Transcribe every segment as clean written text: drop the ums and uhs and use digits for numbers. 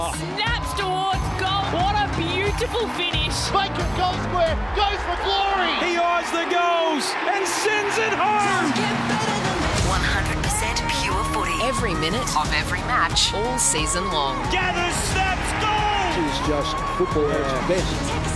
Snaps towards goal. What a beautiful finish. Bacon goal square, goes for glory. He eyes the goals and sends it home. 100% pure footy. Every minute of every match, all season long. Gathers, snaps, goal. It's just football at its best.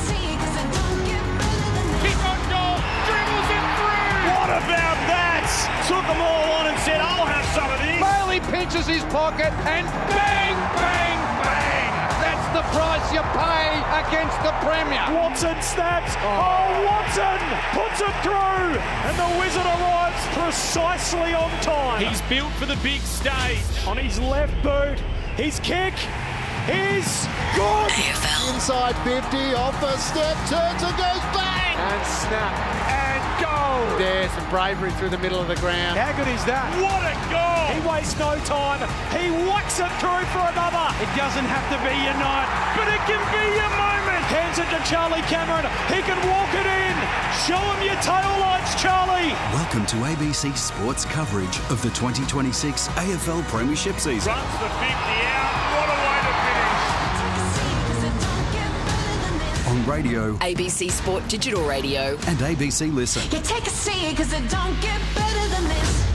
Kick on goal, dribbles it through. What about that? Took them all on and said, I'll have some of this. Bailey pinches his pocket and bang, bang, bang. That's the price you pay against the Premier. Watson snaps. Oh, Watson puts it through. And the Wizard arrives precisely on time. He's built for the big stage. On his left boot, his kick is good. AFL. Inside 50, off a step, turns and goes bang. And snap. And goal. There's some bravery through the middle of the ground. How good is that? What a goal. He wastes no time. He whacks it through for another. It doesn't have to be your night, but it can be your moment. Hands it to Charlie Cameron. He can walk it in. Show him your tail lights, Charlie. Welcome to ABC Sports coverage of the 2026 AFL Premiership season. Runs the 50 out. What a way to finish. On radio ABC Sport Digital Radio. and ABC Listen. You take a seat because it don't get better than this.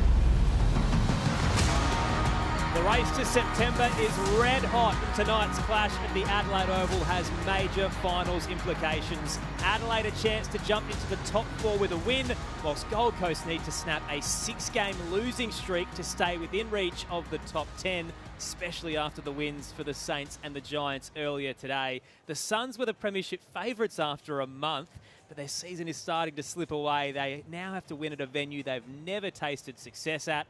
The race to September is red hot. Tonight's clash at the Adelaide Oval has major finals implications. Adelaide a chance to jump into the top four with a win, whilst Gold Coast need to snap a 6-game losing streak to stay within reach of the top 10, especially after the wins for the Saints and the Giants earlier today. The Suns were the premiership favourites after a month, but their season is starting to slip away. They now have to win at a venue they've never tasted success at.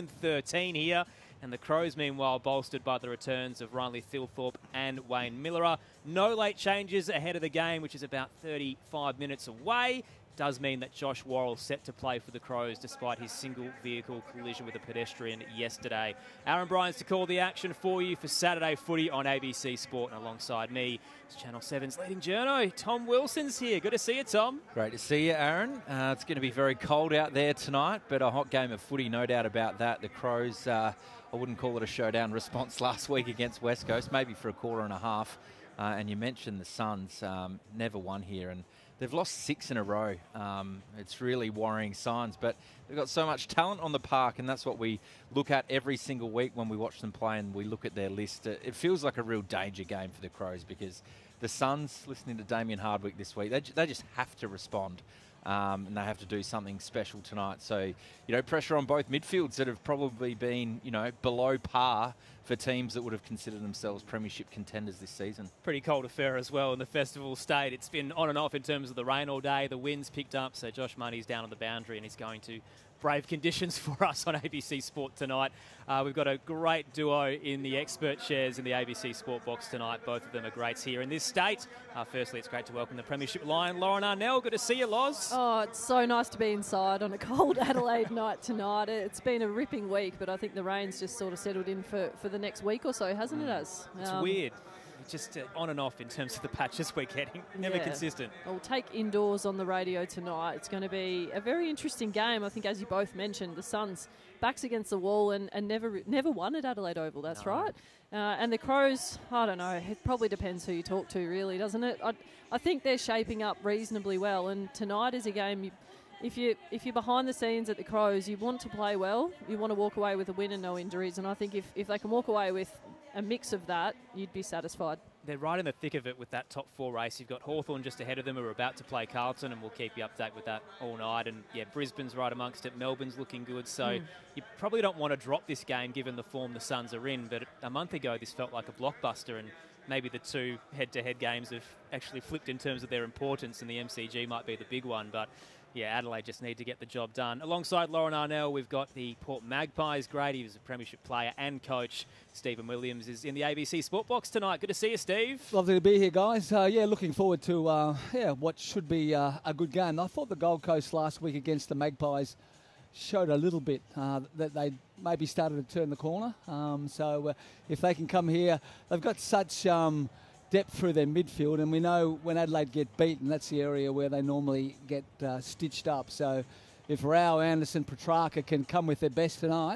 0-13 here. And the Crows, meanwhile, bolstered by the returns of Riley Thilthorpe and Wayne Millerer. No late changes ahead of the game, which is about 35 minutes away. Does mean that Josh Worrell set to play for the Crows despite his single vehicle collision with a pedestrian yesterday. Aaron Bryans to call the action for you for Saturday footy on ABC Sport, and alongside me is Channel 7's leading journo, Tom Wilson's here. Good to see you, Tom. Great to see you, Aaron. It's going to be very cold out there tonight, but a hot game of footy, no doubt about that. The Crows, I wouldn't call it a showdown response last week against West Coast, maybe for a quarter and a half. And you mentioned the Suns, never won here, and they've lost 6 in a row. It's really worrying signs, but they've got so much talent on the park, and that's what we look at every single week when we watch them play and we look at their list. It feels like a real danger game for the Crows because the Suns, listening to Damien Hardwick this week, they just have to respond. And they have to do something special tonight. So, pressure on both midfields that have probably been, below par for teams that would have considered themselves premiership contenders this season. Pretty cold affair as well in the festival state. It's been on and off in terms of the rain all day. The wind's picked up, so Josh Money's down on the boundary and he's going to brave conditions for us on ABC Sport tonight. We've got a great duo in the expert chairs in the ABC Sport box tonight. Both of them are greats here in this state. Firstly, it's great to welcome the Premiership Lion, Lauren Arnell. Good to see you, Loz. Oh, it's so nice to be inside on a cold Adelaide night tonight. It's been a ripping week, but I think the rain's just sort of settled in for the next week or so, hasn't it, Az? It's weird. Just on and off in terms of the patches we're getting. Never consistent. I'll take indoors on the radio tonight. It's going to be a very interesting game. I think, as you both mentioned, the Suns backs against the wall and never won at Adelaide Oval. That's right. And the Crows, I don't know. It probably depends who you talk to, really, doesn't it? I think they're shaping up reasonably well. And tonight is a game. If you're behind the scenes at the Crows, you want to play well. You want to walk away with a win and no injuries. And I think if they can walk away with a mix of that, you'd be satisfied. They're right in the thick of it with that top 4 race. You've got Hawthorn just ahead of them who are about to play Carlton, and we'll keep you updated with that all night. And, Brisbane's right amongst it. Melbourne's looking good. So you probably don't want to drop this game given the form the Suns are in. But a month ago, this felt like a blockbuster, and maybe the 2 head-to-head games have actually flipped in terms of their importance, and the MCG might be the big one. But Adelaide just need to get the job done. Alongside Lauren Arnell, we've got the Port Magpies great. He was a premiership player and coach. Stephen Williams is in the ABC Sport box tonight. Good to see you, Steve. Lovely to be here, guys. Looking forward to what should be a good game. I thought the Gold Coast last week against the Magpies showed a little bit that they maybe started to turn the corner. So if they can come here, they've got such depth through their midfield, and we know when Adelaide get beaten, that's the area where they normally get stitched up. So if Rao, Anderson, Petrarca can come with their best tonight,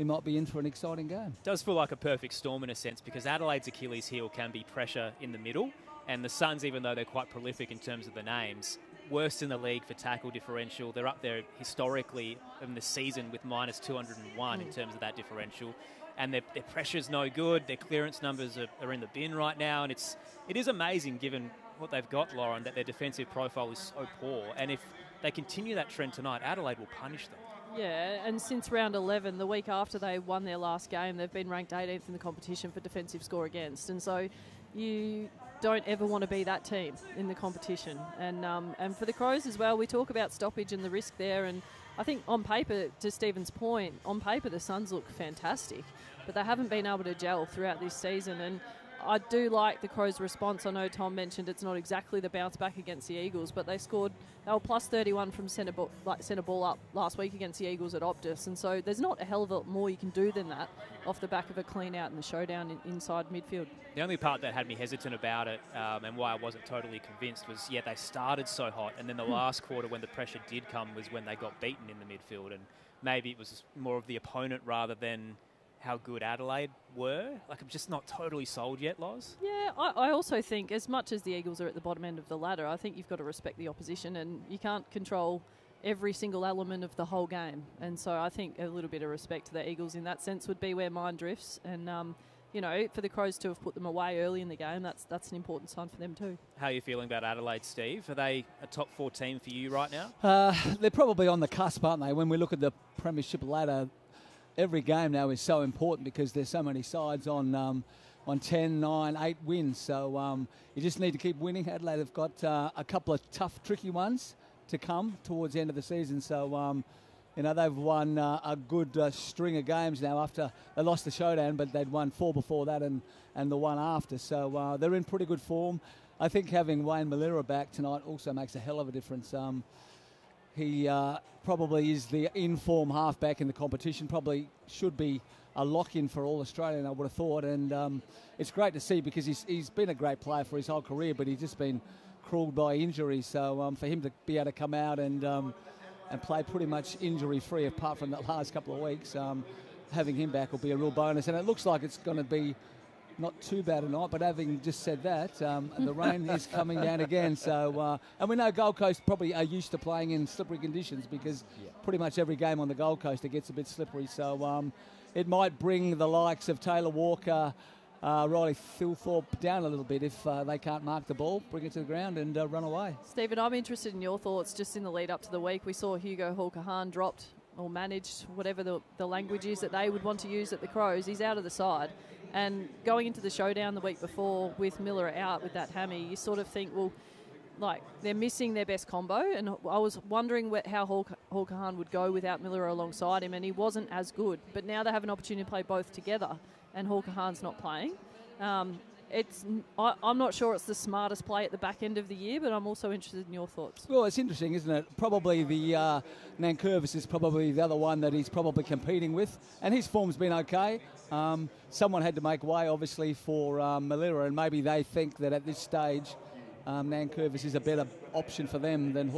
he might be in for an exciting game. Does feel like a perfect storm in a sense, because Adelaide's Achilles heel can be pressure in the middle, and the Suns, even though they're quite prolific in terms of the names, worst in the league for tackle differential. They're up there historically in the season with minus 201 in terms of that differential. And their pressure's no good. Their clearance numbers are in the bin right now. And it is amazing, given what they've got, Lauren, that their defensive profile is so poor. And if they continue that trend tonight, Adelaide will punish them. Yeah, and since round 11, the week after they won their last game, they've been ranked 18th in the competition for defensive score against. And so you don't ever want to be that team in the competition. And for the Crows as well, we talk about stoppage and the risk there. And I think on paper, to Stephen's point, on paper the Suns look fantastic, but they haven't been able to gel throughout this season. And I do like the Crows' response. I know Tom mentioned it's not exactly the bounce back against the Eagles, but they were plus 31 from centre ball up last week against the Eagles at Optus. And so there's not a hell of a lot more you can do than that off the back of a clean out in the showdown inside midfield. The only part that had me hesitant about it and why I wasn't totally convinced was, they started so hot, and then the last quarter when the pressure did come was when they got beaten in the midfield, and maybe it was more of the opponent rather than how good Adelaide were. I'm just not totally sold yet, Loz. Yeah, I also think as much as the Eagles are at the bottom end of the ladder, I think you've got to respect the opposition, and you can't control every single element of the whole game. And so I think a little bit of respect to the Eagles in that sense would be where mine drifts. And, for the Crows to have put them away early in the game, that's an important sign for them too. How are you feeling about Adelaide, Steve? Are they a top 4 team for you right now? They're probably on the cusp, aren't they? When we look at the premiership ladder, every game now is so important because there's so many sides on 10, 9, 8 wins. So you just need to keep winning. Adelaide have got a couple of tough, tricky ones to come towards the end of the season. So, they've won a good string of games now after they lost the showdown, but they'd won 4 before that and the one after. So they're in pretty good form. I think having Wayne Malira back tonight also makes a hell of a difference. He probably is the in-form halfback in the competition, probably should be a lock-in for All-Australian, I would have thought. And it's great to see because he's been a great player for his whole career, but he's just been cruelled by injury. So for him to be able to come out and play pretty much injury-free apart from the last couple of weeks, having him back will be a real bonus. And it looks like it's going to be not too bad tonight, but having just said that, the rain is coming down again. So, and we know Gold Coast probably are used to playing in slippery conditions because pretty much every game on the Gold Coast it gets a bit slippery. So it might bring the likes of Taylor Walker, Riley Thilthorpe down a little bit if they can't mark the ball, bring it to the ground and run away. Stephen, I'm interested in your thoughts just in the lead up to the week. We saw Hugo Hall-Kahan dropped or managed, whatever the language is that they would want to use at the Crows. He's out of the side. And going into the showdown the week before with Miller out with that hammy, you sort of think, well, they're missing their best combo. And I was wondering how Hall-Kahan would go without Miller alongside him, and he wasn't as good. But now they have an opportunity to play both together, and Hall-Kahan's not playing. I'm not sure it's the smartest play at the back end of the year, but I'm also interested in your thoughts. Well, it's interesting, isn't it? Probably the Nankervis is probably the other one that he's probably competing with, and his form's been okay. Someone had to make way, obviously, for Malira, and maybe they think that at this stage Nankervis is a better option for them than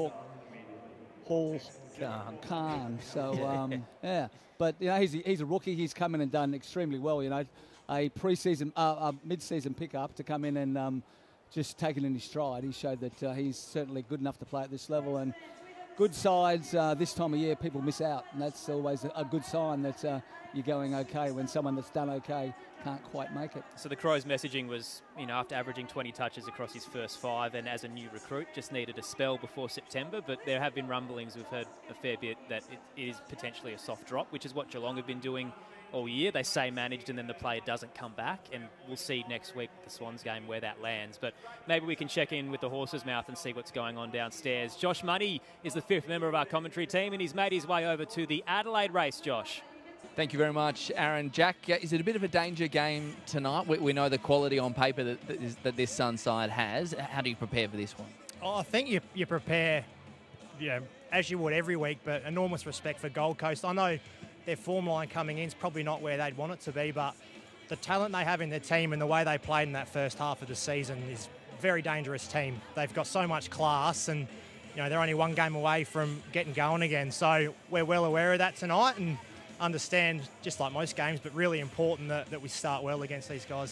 Hall-Kahan. So, yeah. But, he's a rookie. He's come in and done extremely well, a pre-season, mid-season pickup to come in and just take it in his stride. He showed that he's certainly good enough to play at this level. And good sides this time of year, people miss out. And that's always a good sign that you're going okay when someone that's done okay can't quite make it. So the Crows' messaging was, after averaging 20 touches across his first 5 and as a new recruit, just needed a spell before September. But there have been rumblings, we've heard a fair bit, that it is potentially a soft drop, which is what Geelong have been doing all year. They say managed and then the player doesn't come back, and we'll see next week the Swans game where that lands. But maybe we can check in with the horse's mouth and see what's going on downstairs. Josh Money is the 5th member of our commentary team, and he's made his way over to the Adelaide race. Josh. Thank you very much, Aaron. Jack, is it a bit of a danger game tonight? We know the quality on paper that this Sun side has. How do you prepare for this one? I think you prepare, as you would every week, but enormous respect for Gold Coast. I know their form line coming in is probably not where they'd want it to be, but the talent they have in their team and the way they played in that first half of the season is a very dangerous team. They've got so much class, and they're only one game away from getting going again. So we're well aware of that tonight, and understand, just like most games, but really important that we start well against these guys.